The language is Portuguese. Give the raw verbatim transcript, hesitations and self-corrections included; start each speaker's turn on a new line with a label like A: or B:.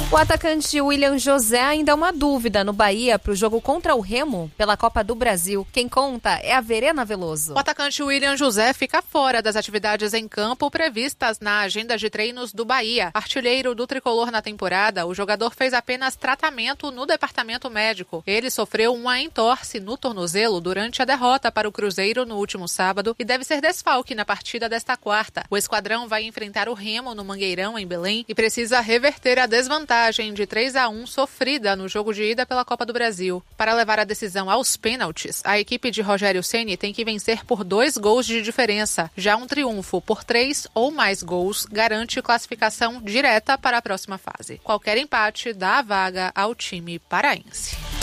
A: O atacante William José ainda é uma dúvida no Bahia para o jogo contra o Remo pela Copa do Brasil. Quem conta é a Verena Veloso.
B: O atacante William José fica fora das atividades em campo previstas na agenda de treinos do Bahia. Artilheiro do tricolor na temporada, o jogador fez apenas tratamento no departamento médico. Ele sofreu uma entorse no tornozelo durante a derrota para o Cruzeiro no último sábado e deve ser desfalque na partida desta quarta. O esquadrão vai enfrentar o Remo no Mangueirão, em Belém, e precisa reverter a desvantagem de três a um sofrida no jogo de ida pela Copa do Brasil. Para levar a decisão aos pênaltis, a equipe de Rogério Ceni tem que vencer por dois gols de diferença. Já um triunfo por três ou mais gols garante classificação direta para a próxima fase. Qualquer empate dá a vaga ao time paraense.